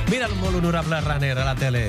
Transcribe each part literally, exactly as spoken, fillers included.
Mira el molt honorable Runner a la tele,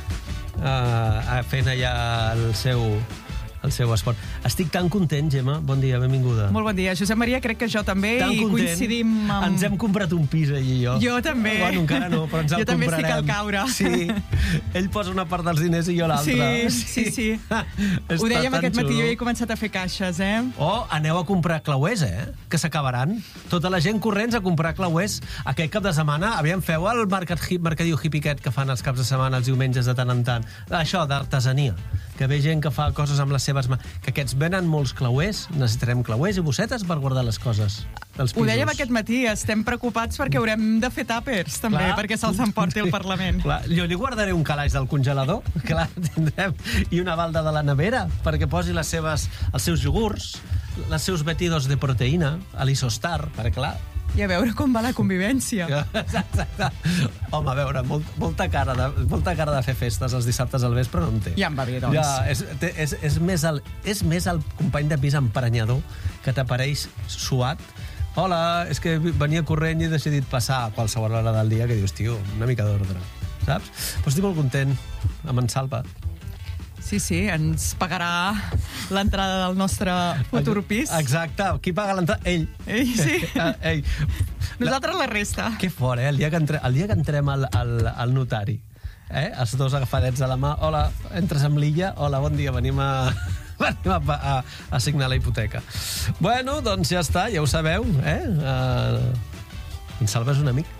uh, fent allà el seu, el seu esport. Estic tan content, Gemma. Bon dia, benvinguda. Molt bon dia. Josep Maria, crec que jo també tan i content. coincidim amb... Ens hem comprat un pis, ell i jo. Jo també. Bueno, encara no, però ens el jo també comprarem. estic al caure. Sí. Ell posa una part dels diners i jo l'altra. Sí, sí, sí. Ho dèiem aquest matí, jo he començat a fer caixes, eh? Oh, aneu a comprar clauers, eh? Que s'acabaran. Tota la gent corrents a comprar clauers. Aquest cap de setmana, aviam, feu el mercat hip, mercadiu hippie aquest que fan els caps de setmana, els diumenges de tant en tant. Això, d'artesania. Que ve gent que fa coses amb les seves mans. Que aquests venen molts clauers. Necessitarem clauers i bossetes per guardar les coses dels pisos. Ho dèiem aquest matí, estem preocupats perquè haurem de fer tàpers, també, clar, perquè se'ls emporti el Parlament. Clar, jo li guardaré un calaix del congelador, clar, tindrem, i una balda de la nevera, perquè posi les seves, els seus iogurts, els seus betidos de proteïna, a l'Isostar, perquè clar... I a veure com va la convivència. Exacte. Home, a veure, molt, molta, cara de, molta cara de fer festes els dissabtes al vespre no en té. Ja em va bé, doncs. Ja, és, és, és, més el, és més el company de pis emprenyador que t'apareix suat. Hola, és que venia corrent i he decidit passar a qualsevol hora del dia que dius, tio, una mica d'ordre, saps? Però estic molt content amb en Salva. Sí, sí, ens pagarà l'entrada del nostre futur pis. Exacte. Qui paga l'entrada? Ell. Ell, sí. Ell. Nosaltres la resta. Que fort, eh? El dia que, entre, el dia que entrem al, al, al notari, eh? Els dos agafadets a la mà. Hola, entres amb l'Illa? Hola, bon dia, venim a... venim a, a, a signar la hipoteca. Bueno, doncs ja està, ja ho sabeu, eh? Uh, en Salva és un amic.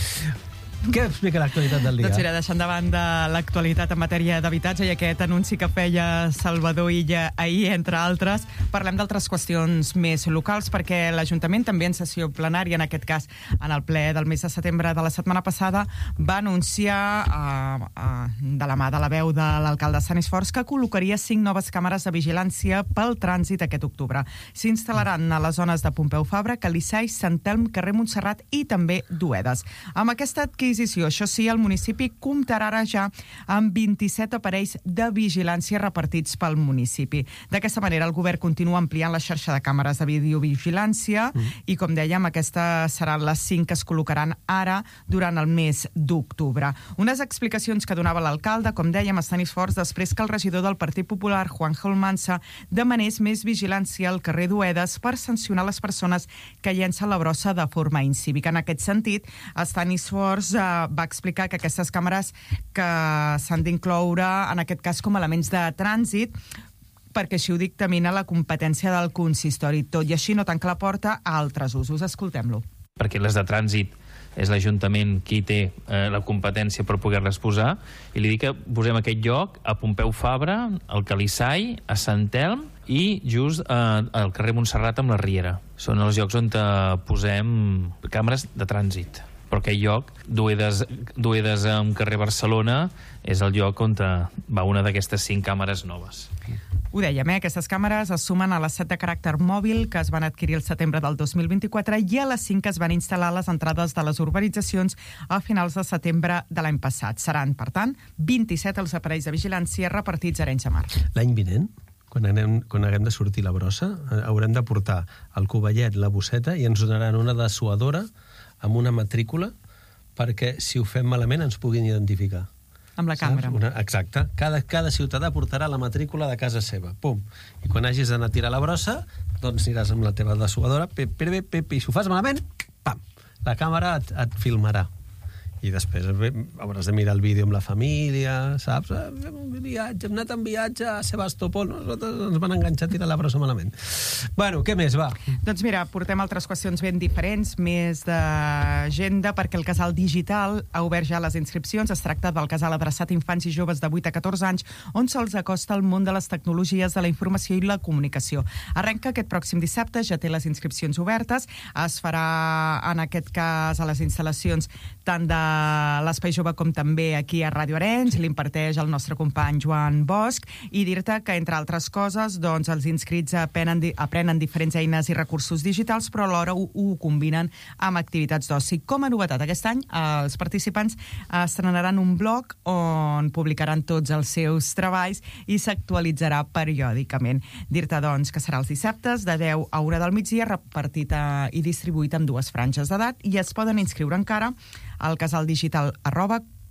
Què explica l'actualitat del dia? Doncs mira, deixant de banda l'actualitat en matèria d'habitatge i aquest anunci que feia Salvador Illa ahir, entre altres, parlem d'altres qüestions més locals, perquè l'Ajuntament també en sessió plenària, en aquest cas en el ple del mes de setembre de la setmana passada, va anunciar eh, eh, de la mà de la veu de l'alcalde Sant Isfors que col·locaria cinc noves càmeres de vigilància pel trànsit aquest octubre. S'instal·laran a les zones de Pompeu Fabra, Calissai, Sant Elm, carrer Montserrat i també Duedes. Amb aquesta adquisició, això sí, el municipi comptarà ara ja amb vint-i-set aparells de vigilància repartits pel municipi. D'aquesta manera, el govern continua ampliant la xarxa de càmeres de videovigilància mm. i, com dèiem, aquestes seran les cinc que es col·locaran ara durant el mes d'octubre. Unes explicacions que donava l'alcalde, com dèiem, a Sant Isfors, després que el regidor del Partit Popular, Juanjo Almansa, demanés més vigilància al carrer Duedes per sancionar les persones que llencen la brossa de forma incívica. En aquest sentit, a Sant Isfors va explicar que aquestes càmeres que s'han d'incloure, en aquest cas, com a elements de trànsit, perquè així ho dictamina la competència del consistori. Tot i així no tanca la porta a altres usos. Escoltem-lo. Perquè les de trànsit és l'Ajuntament qui té eh, la competència per poder-les posar, i li dic que posem aquest lloc a Pompeu Fabra, al Calissai, a Sant Elm i just eh, al carrer Montserrat amb la Riera. Són els llocs on posem càmeres de trànsit. Però aquell lloc, Duedes, Duedes en carrer Barcelona, és el lloc on va una d'aquestes cinc càmeres noves. Ho dèiem, eh? Aquestes càmeres es sumen a les set de caràcter mòbil que es van adquirir el setembre del dos mil vint-i-quatre i a les cinc que es van instal·lar a les entrades de les urbanitzacions a finals de setembre de l'any passat. Seran, per tant, vint-i-set els aparells de vigilància repartits a Arenys de Mar. L'any vinent, quan anem, quan haguem de sortir la brossa, haurem de portar el covellet, la bosseta, i ens donaran una dessuadora amb una matrícula perquè, si ho fem malament, ens puguin identificar. Amb la càmera. Una, exacte. Cada, cada ciutadà portarà la matrícula de casa seva. Pum. I quan hagis d'anar a tirar la brossa, doncs aniràs amb la teva dessuadora, pep, pep, pep, pep, i si ho fas malament, pam, la càmera et, et filmarà. I després hauràs de mirar el vídeo amb la família, saps? Hem viatge, hem anat en viatge a Sebastopol, nosaltres ens van enganxar a tirar la brossa malament. Bueno, què més, va? Doncs mira, portem altres qüestions ben diferents, més d'agenda, perquè el Casal Digital ha obert ja les inscripcions. Es tracta del casal adreçat a infants i joves de vuit a catorze anys, on se'ls acosta el món de les tecnologies de la informació i la comunicació. Arrenca aquest pròxim dissabte, ja té les inscripcions obertes. Es farà, en aquest cas, a les instal·lacions tant de l'Espai Jove com també aquí a Ràdio Arenys, l'imparteix el nostre company Joan Bosch, i dir-te que, entre altres coses, doncs, els inscrits aprenen, aprenen diferents eines i recursos digitals, però alhora ho, ho combinen amb activitats d'oci. Com a novetat aquest any, els participants estrenaran un blog on publicaran tots els seus treballs i s'actualitzarà periòdicament. Dir-te, doncs, que serà els dissabtes de deu a una del migdia, repartit i distribuït en dues franges d'edat, i es poden inscriure encara al casaldigital arroba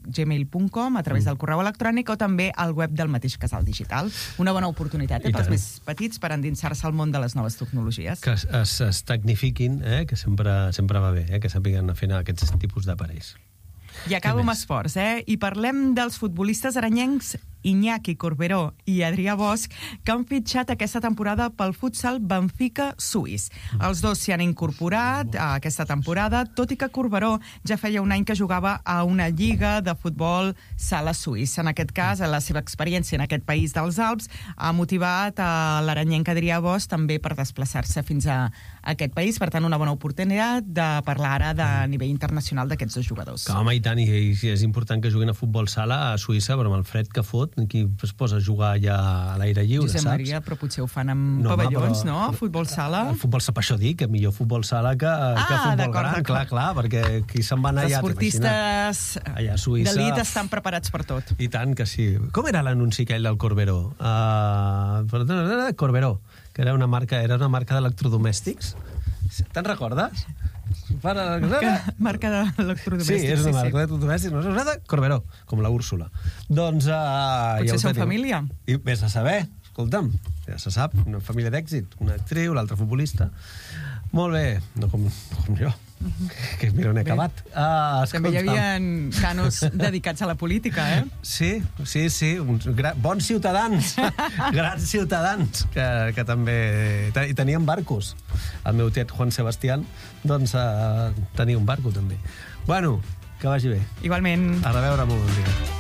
gmail punt com, a través del correu electrònic o també al web del mateix casal digital. Una bona oportunitat eh, pels més petits per endinsar-se al món de les noves tecnologies. Que es, es, es tecnifiquin, eh, que sempre, sempre va bé, eh, que sàpiguen fer aquests tipus d'aparells. I acabo amb esports, eh? I parlem dels futbolistes aranyencs Iñaki Corberó i Adrià Bosch, que han fitxat aquesta temporada pel futsal Benfica suís. Els dos s'hi han incorporat a aquesta temporada, tot i que Corberó ja feia un any que jugava a una lliga de futbol sala suís. En aquest cas, la seva experiència en aquest país dels Alps ha motivat a l'aranyenc Adrià Bosch també per desplaçar-se fins a aquest país. Per tant, una bona oportunitat de parlar ara de nivell internacional d'aquests dos jugadors. Que, home, i tant, i és important que juguin a futbol sala a Suïssa, però amb el fred que fot, qui es posa a jugar ja a l'aire lliure, Josep saps? Maria, però potser ho fan amb no, pavellons, home, però, no? Futbol sala. El futbol sala, per això dic, que millor futbol sala que, ah, que futbol gran, clar, clar, perquè qui se'n va anar allà... Els esportistes allà a Suïssa d'elit estan preparats per tot. I tant que sí. Com era l'anunci aquell del Corberó? Uh, Corberó, que era una marca, era una marca d'electrodomèstics. Te'n recordes? Para... Marca, marca d'electrodomèstics. Sí, és una marca d'electrodomèstics. No és nada, Corberó, com la Úrsula. Doncs... Uh, Potser ja són família. I vés a saber, escolta'm, ja se sap, una família d'èxit, una actriu, l'altra futbolista. Molt bé, no com, com jo, que mira on he acabat. Uh, També hi havia canos dedicats a la política, eh? Sí, sí, sí, uns gra... bons ciutadans, grans ciutadans, que, que també... I tenien barcos. El meu tiet Juan Sebastián, doncs, uh, tenia un barco, també. Bueno, que vagi bé. Igualment. A reveure, molt bon dia.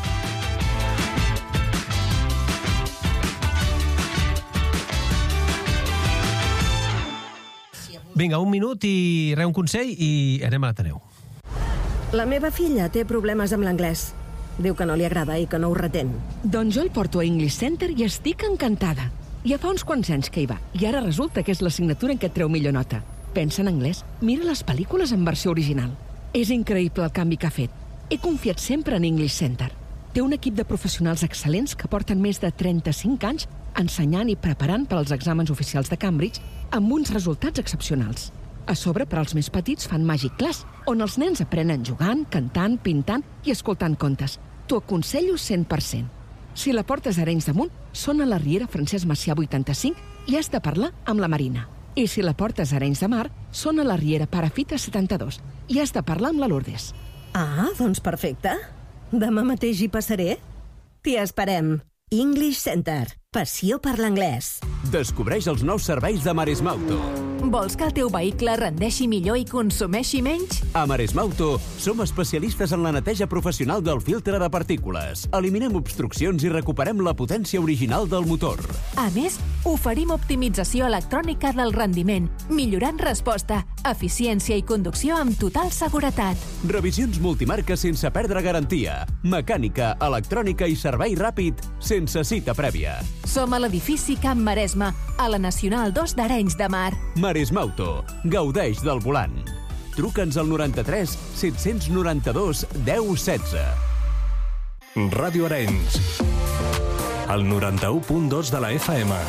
Vinga, un minut i re un consell i anem a l'Ateneu. La meva filla té problemes amb l'anglès. Diu que no li agrada i que no ho retén. Doncs jo el porto a English Center i estic encantada. Ja fa uns quants anys que hi va, i ara resulta que és l'assignatura en què et treu millor nota. Pensa en anglès, mira les pel·lícules en versió original. És increïble el canvi que ha fet. He confiat sempre en English Center. Té un equip de professionals excel·lents que porten més de trenta-cinc anys ensenyant i preparant per als exàmens oficials de Cambridge amb uns resultats excepcionals. A sobre, per als més petits, fan Magic Class, on els nens aprenen jugant, cantant, pintant i escoltant contes. T'ho aconsello cent per cent. Si la portes a Arenys de Munt, són a la Riera Francesc Macià vuitanta-cinc i has de parlar amb la Marina. I si la portes a Arenys de Mar, són a la Riera Parafita setanta-dos i has de parlar amb la Lourdes. Ah, doncs perfecte. Demà mateix hi passaré. T'hi esperem. English Center. Passió per l'anglès. Descobreix els nous serveis de Maresmauto. Vols que el teu vehicle rendeixi millor i consumeixi menys? A Maresmauto som especialistes en la neteja professional del filtre de partícules. Eliminem obstruccions i recuperem la potència original del motor. A més, oferim optimització electrònica del rendiment, millorant resposta, eficiència i conducció amb total seguretat. Revisions multimarca sense perdre garantia. Mecànica, electrònica i servei ràpid sense cita prèvia. Som a l'edifici Camp Maresme, a la Nacional dos d'Arenys de Mar. Maresmauto. Gaudeix del volant. Truca'ns al noranta-tres set noranta-dos deu setze. Ràdio Arenys. El noranta-u punt dos de la F M.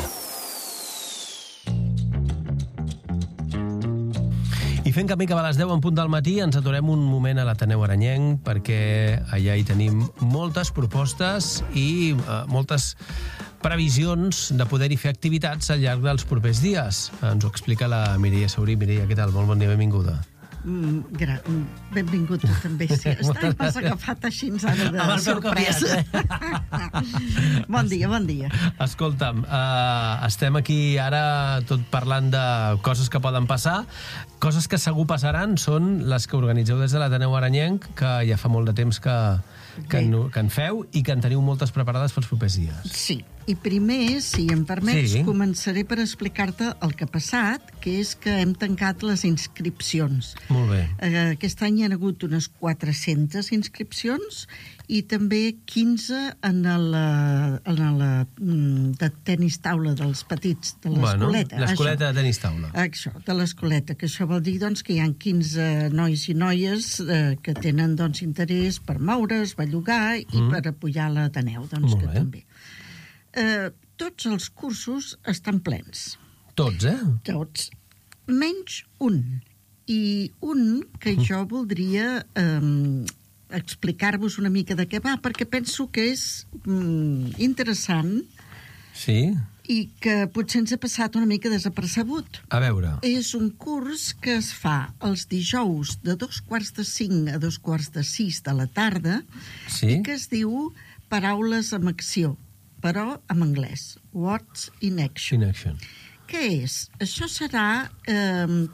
I fent camí cap a les deu en punt del matí ens aturem un moment a l'Ateneu Aranyenc perquè allà hi tenim moltes propostes i eh, moltes previsions de poder-hi fer activitats al llarg dels propers dies. Ens ho explica la Mireia Saurí. Mireia, què tal? Molt bon dia, benvinguda. Mm, gra... Benvingut tu també. Sí, m'has agafat així ara de sorpresa. Bon dia, bon dia. Escolta'm, uh, estem aquí ara tot parlant de coses que poden passar. Coses que segur passaran són les que organitzeu des de l'Ateneu Aranyenc, que ja fa molt de temps que, que, en, que en feu i que en teniu moltes preparades pels propers dies. Sí, i primer, si em permets, sí. començaré per explicar-te el que ha passat, que és que hem tancat les inscripcions. Molt bé. Aquest any hi ha hagut unes quatre-centes inscripcions i també quinze en la, en la de tenis taula dels petits, de l'escoleta. Bueno, l'escoleta de tenis taula. Això, de l'escoleta, que això vol dir doncs, que hi ha quinze nois i noies eh, que tenen doncs, interès per moure's, bellugar i mm. per apoyar l'Ateneu, doncs, Molt que bé. també. Eh, tots els cursos estan plens. Tots, eh? Tots. Menys un. I un que jo voldria eh, explicar-vos una mica de què va, perquè penso que és mm, interessant Sí? i que potser ens ha passat una mica desapercebut. A veure. És un curs que es fa els dijous de dos quarts de cinc a dos quarts de sis de la tarda Sí? i que es diu Paraules amb acció, però en anglès. Words in action. In action. Què és? Això serà... Eh,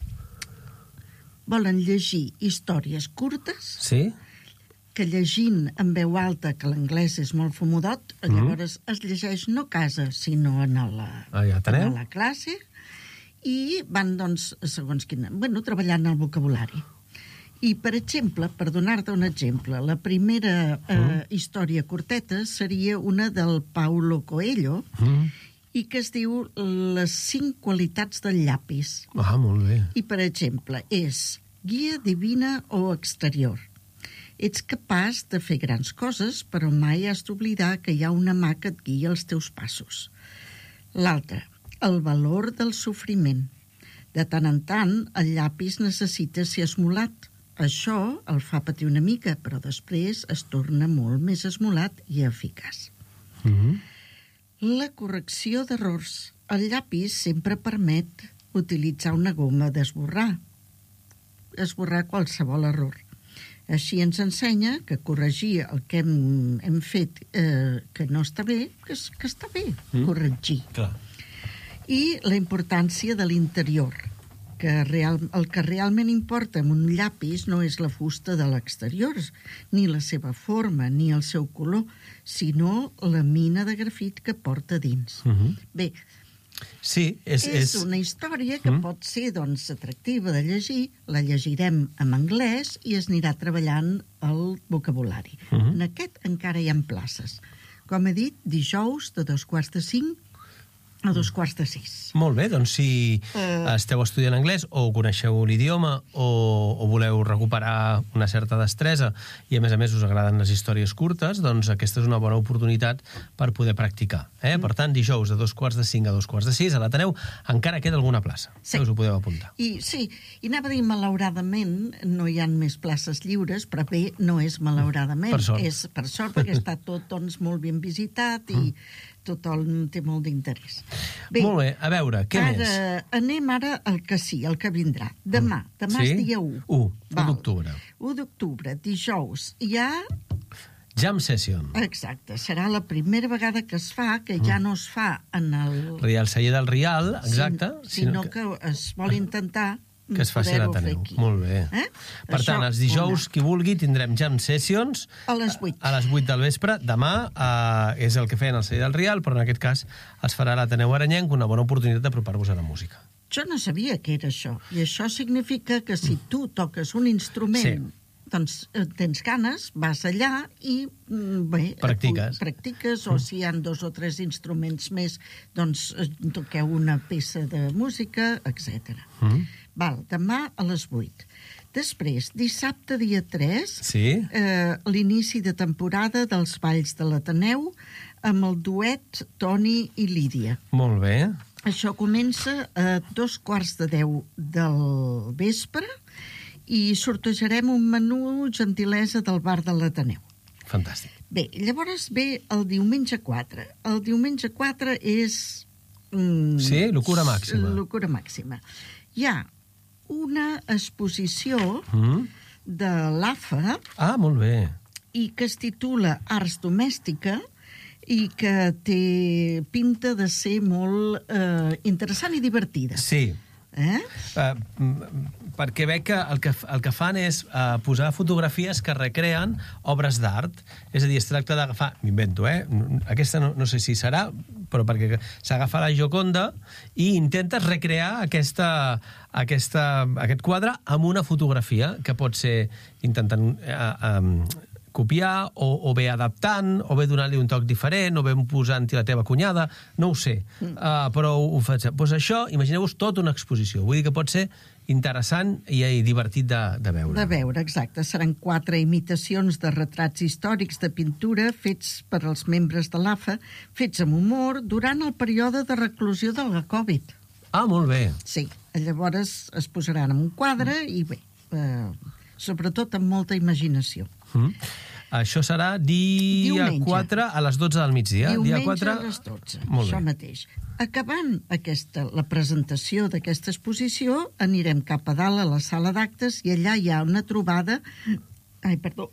volen llegir històries curtes Sí? que llegint en veu alta, que l'anglès és molt fumudot, mm. llavors es llegeix no a casa, sinó en la, Ah, ja en la classe, i van, doncs, segons quina... Bueno, treballant el vocabulari. I, per exemple, per donar-te un exemple, la primera eh, mm. història curteta seria una del Paulo Coelho, mm. i que es diu Les cinc qualitats del llapis. Ah, molt bé. I, per exemple, és guia divina o exterior. Ets capaç de fer grans coses, però mai has d'oblidar que hi ha una mà que et guia els teus passos. L'altre, el valor del sofriment. De tant en tant, el llapis necessita ser esmolat. Això el fa patir una mica, però després es torna molt més esmolat i eficaç. Mm-hmm. La correcció d'errors. El llapis sempre permet utilitzar una goma d'esborrar. Esborrar qualsevol error. Així ens ensenya que corregir el que hem, hem fet eh, que no està bé, que, és, que està bé, mm. corregir. Clar. I la importància de l'interior, que real, el que realment importa en un llapis no és la fusta de l'exterior, ni la seva forma, ni el seu color, sinó la mina de grafit que porta dins. Mm-hmm. Bé, sí, és, és, és una història que mm. pot ser doncs, atractiva de llegir, la llegirem en anglès i es anirà treballant el vocabulari. Mm-hmm. En aquest encara hi ha places. Com he dit, dijous de dos quarts de cinc a dos quarts de sis. Molt bé, doncs si Uh. esteu estudiant anglès o coneixeu l'idioma o, o voleu recuperar una certa destresa i a més a més us agraden les històries curtes, doncs aquesta és una bona oportunitat per poder practicar. Eh? Mm. Per tant, dijous de dos quarts de cinc a dos quarts de sis a l'Ateneu encara queda alguna plaça. Sí. Us ho podeu apuntar. I sí, i anava a dir malauradament no hi ha més places lliures, però bé, no és malauradament. Per sort. És per sort, perquè està tot doncs, molt ben visitat i tothom té molt d'interès. Molt bé, a veure, què ara, més? Anem ara al que sí, al que vindrà. Demà, demà Sí? és dia u. u, u d'octubre. u d'octubre, dijous. Hi ha... Jam Session. Exacte, serà la primera vegada que es fa, que ja no es fa en el... Rial Celler del Rial, exacte. Sinó, sinó que... que es vol intentar que es faci a l'Ateneu. Molt bé. Eh? Per Això, tant, els dijous, una. qui vulgui, tindrem jam sessions A les vuit. a les vuit del vespre. Demà eh, és el que feien al Celler del Rial, però en aquest cas es farà a l'Ateneu Arenyenc, una bona oportunitat d'apropar-vos a la música. Jo no sabia que era això. I això significa que si tu toques un instrument, Sí. doncs eh, tens ganes, vas allà i mm, bé, Practiques. practiques o si hi ha dos o tres instruments més, doncs eh, toqueu una peça de música, etcètera. Mm. Val, demà a les vuit. Després, dissabte, dia tres, Sí? eh, l'inici de temporada dels Balls de l'Ateneu amb el duet Toni i Lídia. Molt bé. Això comença a dos quarts de deu del vespre i sortejarem un menú gentilesa del bar de l'Ateneu. Fantàstic. Bé, llavors ve el diumenge quatre. El diumenge quatre és... Mm, Sí, locura màxima. Locura màxima. Hi ha una exposició Mm. de l'A F A Ah, molt bé. i que es titula Arts Domèstica i que té pinta de ser molt eh, interessant i divertida. Sí. Eh? Uh, perquè veig que el que, el que fan és uh, posar fotografies que recreen obres d'art. És a dir, es tracta d'agafar... M'invento, eh? Aquesta no, no sé si serà, però perquè s'agafa la Gioconda i intentes recrear aquesta, aquesta, aquest quadre amb una fotografia que pot ser intentant... Uh, um, copiar, o, o bé adaptant, o bé donant-li un toc diferent, o bé posant-hi la teva cunyada, no ho sé. Mm. Uh, però ho, ho faig. Pues això, imagineu-vos tota una exposició. Vull dir que pot ser interessant i, i divertit de, de veure. De veure, exacte. Seran quatre imitacions de retrats històrics de pintura fets per als membres de l'A F A, fets amb humor durant el període de reclusió de la Covid. Ah, molt bé. Sí, llavors es posaran en un quadre i bé, eh, sobretot amb molta imaginació. Mm. Això serà dia Diumenge. quatre a les dotze del migdia. Diumenge dia quatre... a les dotze, Molt això bé. mateix. Acabant aquesta, la presentació d'aquesta exposició, anirem cap a dalt a la sala d'actes i allà hi ha una trobada... Ai, perdó.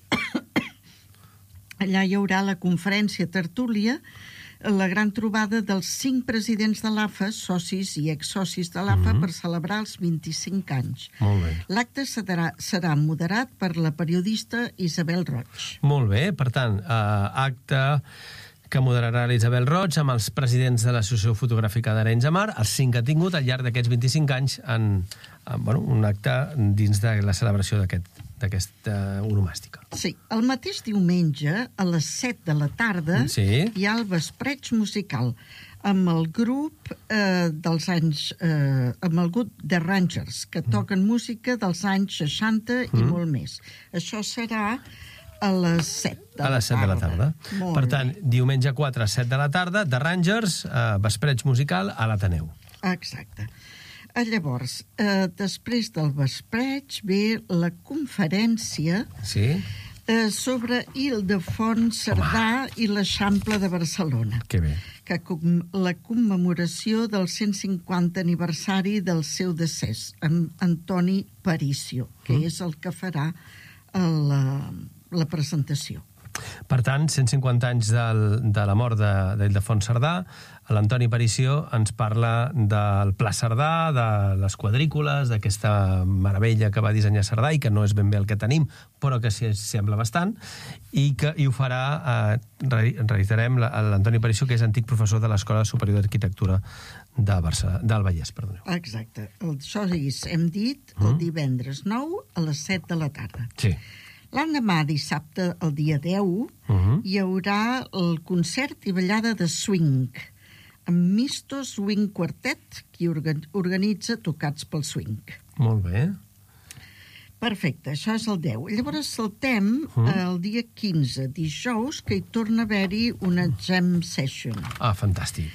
Allà hi haurà la conferència tertúlia, la gran trobada dels cinc presidents de l'A F A, socis i exsocis de l'A F A, Mhm. per celebrar els vint-i-cinc anys. Molt bé. L'acte serà, serà moderat per la periodista Isabel Roig. Molt bé, per tant, eh, acte que moderarà l'Isabel Roig amb els presidents de l'Associació Fotogràfica d'Arenys de Mar, els cinc que ha tingut al llarg d'aquests vint-i-cinc anys en, en bueno, un acte dins de la celebració d'aquest d'aquesta onomàstica. Sí, el mateix diumenge, a les set de la tarda, Sí. hi ha el vespreig musical amb el grup eh, dels anys... Eh, amb el grup de Rangers, que toquen música dels anys seixanta i Mm. molt més. Això serà a les set de A la les set de la tarda. Molt Per tant, diumenge quatre a set de la tarda, de Rangers, eh, vespreig musical a l'Ateneu. Exacte. Eh, Llavors, eh, després del vespreig ve la conferència Sí? eh, sobre Ildefons Cerdà i l'Eixample de Barcelona, Que bé. que com la commemoració del cent cinquanta aniversari del seu decés, en Antoni Parício, que Mm. és el que farà eh, la, la presentació. Per tant, cent cinquanta anys del, de la mort de- d'Ildefons Cerdà, l'Antoni Parício ens parla del Pla Cerdà, de les quadrícules, d'aquesta meravella que va dissenyar Cerdà i que no és ben bé el que tenim, però que s'hi sembla bastant, i que i ho farà, eh, re- reiterem, la- l'Antoni Parício, que és antic professor de l'Escola Superior d'Arquitectura de Barcelona, del Vallès, perdoneu. Exacte. El, això és, hem dit, el Mm. divendres nou a les set de la tarda. Sí. L'endemà, dissabte, el dia deu, Mhm. hi haurà el concert i ballada de swing, amb Misto Swing Quartet, qui organ organitza Tocats pel Swing. Molt bé. Perfecte, això és el deu. Llavors saltem Mm. el dia quinze, dijous, que hi torna a haver-hi una jam session. Ah, fantàstic.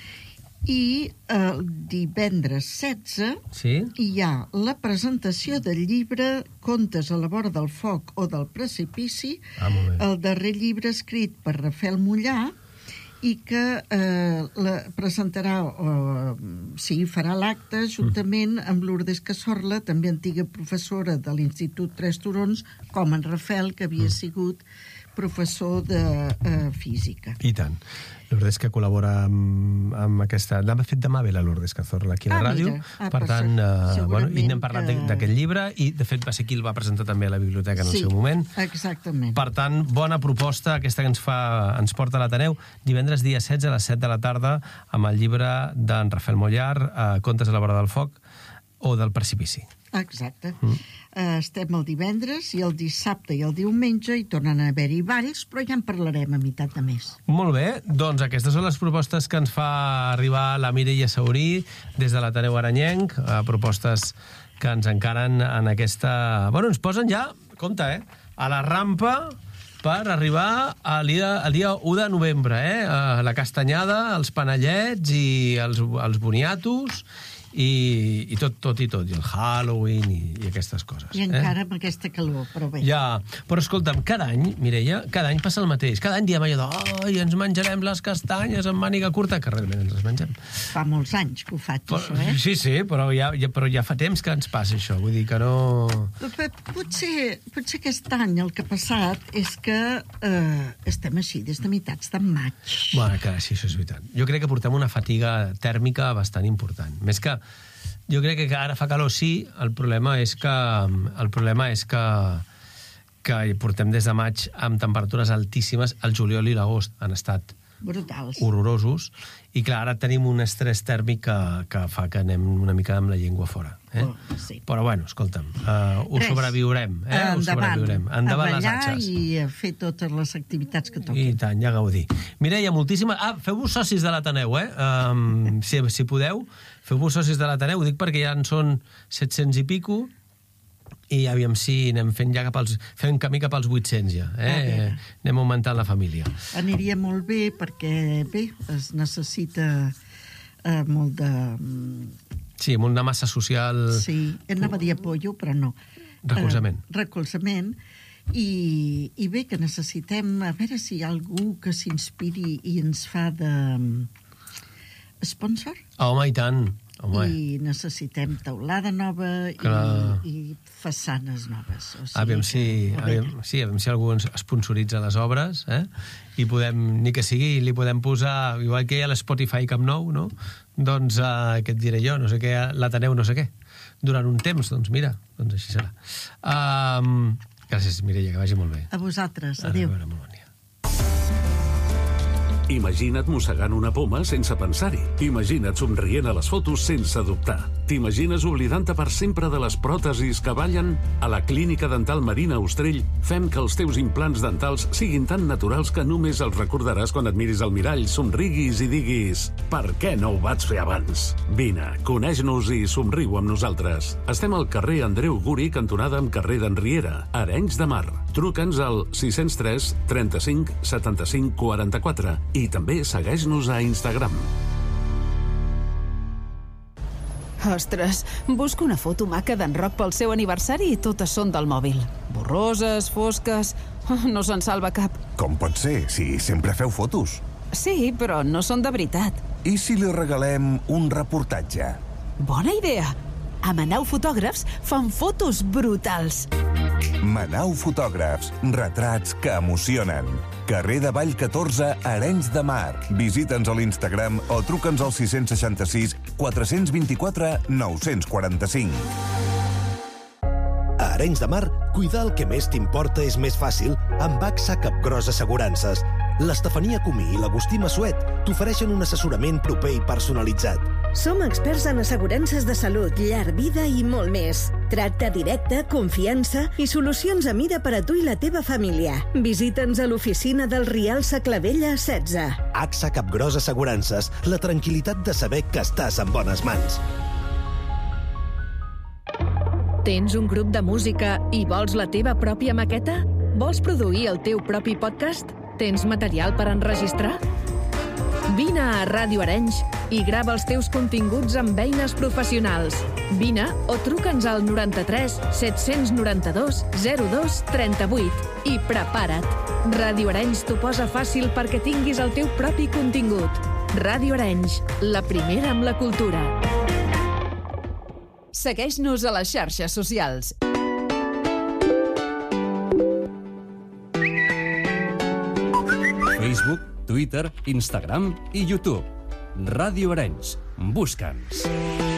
I el divendres setze Sí? hi ha la presentació del llibre Contes a la vora del foc o del precipici, Ah, molt bé. el darrer llibre escrit per Rafael Mollà, i que eh, la presentarà, o sí, farà l'acte juntament amb Lourdes Casorla, també antiga professora de l'Institut Tres Turons, com en Rafael, que havia sigut professor de eh, física. I tant. Lourdes que col·labora amb, amb aquesta... L'ha fet demà bé la Lourdes Cazorla aquí a la Ah, ràdio. mira. Ah, per per tant, sort. eh, bueno, i n'hem Segurament parlat que- de- d'aquest llibre i, de fet, va ser qui el va presentar també a la biblioteca en el Sí, seu moment. exactament. Per tant, bona proposta aquesta que ens fa ens porta a l'Ateneu. Divendres, dia setze, a les set de la tarda, amb el llibre d'en Rafael Mollar, eh, Contes a la vora del foc o del precipici. Exacte. Mm. Eh, estem el divendres i el dissabte i el diumenge hi tornen a haver-hi balls, però ja en parlarem a meitat de mes. Molt bé, doncs aquestes són les propostes que ens fa arribar la Mireia Saurí des de l'Ateneu Aranyenc, eh, propostes que ens encaren en aquesta... Bueno, ens posen ja, compte, eh, a la rampa per arribar al dia, al dia u de novembre, eh? A la castanyada, els panellets i els, els boniatos i, i tot, tot i tot, i el Halloween i, i aquestes coses. I encara amb aquesta calor, però bé. Ja, però escolta'm, cada any, Mireia, cada any passa el mateix. Cada any diem allò de, ai, ens menjarem les castanyes amb màniga curta, que realment ens les mengem. Fa molts anys que ho faig, Però, això, eh? sí, sí, però ja, ja, però ja fa temps que ens passa això, vull dir que no... Però Potser, potser aquest any el que ha passat és que eh, estem així des de meitats de maig. Bueno, que sí, això és veritat. Jo crec que portem una fatiga tèrmica bastant important. Més que... Jo crec que ara fa calor, sí, el problema és que... El problema és que que portem des de maig amb temperatures altíssimes. El juliol i l'agost han estat Brutals. horrorosos, i clar, ara tenim un estrès tèrmic que, que fa que anem una mica amb la llengua fora. Eh? Oh, sí. Però bueno, escolta'm, uh, ho Res. sobreviurem. Eh? Ho Endavant, sobreviurem. Endavant a les ballar atxes. i a fer totes les activitats que I toquen. tant, ja gaudir. Mireia, moltíssimes... Ah, feu-vos socis de l'Ateneu, eh? Um, si, si podeu, feu-vos socis de l'Ateneu. Ho dic perquè ja en són set-cents i pico, i aviam si anem fent ja cap als... fem camí cap als vuit-cents ja. A Eh? veure. Anem augmentant la família. Aniria molt bé perquè, bé, es necessita eh, molt de... mm, Sí, amb una massa social... Sí, anava a dir apoyo, però no. Recolzament. Eh, recolzament. I, i bé, que necessitem, a veure si hi ha algú que s'inspiri i ens fa de sponsor. Home, i tant. Home. I necessitem teulada nova i, i façanes noves. O sigui, aviam si, aviam, sí, aviam si algú ens sponsoritza les obres, eh? I podem, ni que sigui, li podem posar, igual que hi ha l'Spotify Camp Nou, no? Doncs, eh, què et diré jo, no sé què, l'Ateneu no sé què, durant un temps, doncs mira, doncs així serà. Um, gràcies, Mireia, que vagi molt bé. A vosaltres, adéu. A veure, molt bon dia. Imagina't mossegant una poma sense pensar-hi. Imagina't somrient a les fotos sense dubtar. T'imagines oblidant-te per sempre de les pròtesis que ballen? A la Clínica Dental Marina Ostrell fem que els teus implants dentals siguin tan naturals que només els recordaràs quan et miris al mirall, somriguis i diguis «Per què no ho vaig fer abans?» Vine, coneix-nos i somriu amb nosaltres. Estem al carrer Andreu Guri, cantonada amb carrer d'Enriera, Arenys de Mar. Truca'ns al sis zero tres trenta-cinc setanta-cinc quaranta-quatre i també segueix-nos a Instagram. Ostres, busco una foto maca d'en Roc pel seu aniversari i totes són del mòbil. Borroses, fosques... No se'n salva cap. Com pot ser, si sempre feu fotos? Sí, però no són de veritat. I si li regalem un reportatge? Bona idea! A Manau Fotògrafs fan fotos brutals. Manau Fotògrafs, retrats que emocionen. Carrer de Vall catorze, Arenys de Mar. Visita'ns a l'Instagram o truca'ns al sis seixanta sis quatre vint quatre nou quaranta cinc. A Arenys de Mar, cuidar el que més t'importa és més fàcil amb A X A Capgròs Assegurances. L'Estefania Comí i l'Agustí Massuet t'ofereixen un assessorament proper i personalitzat. Som experts en assegurances de salut, llar, vida i molt més. Tracte directe, confiança i solucions a mida per a tu i la teva família. Visita'ns a l'oficina del Rial Saclavella setze. A X A Capgròs Assegurances, la tranquil·litat de saber que estàs en bones mans. Tens un grup de música i vols la teva pròpia maqueta? Vols produir el teu propi podcast? Tens material per enregistrar? Vine a Ràdio Arenys i grava els teus continguts amb eines professionals. Vine o truca'ns al noranta-tres set-cents noranta-dos zero dos trenta-vuit i prepara't. Ràdio Arenys t'ho posa fàcil perquè tinguis el teu propi contingut. Ràdio Arenys, la primera amb la cultura. Segueix-nos a les xarxes socials. Facebook, Twitter, Instagram i YouTube. Ràdio Arenys. Busca'ns.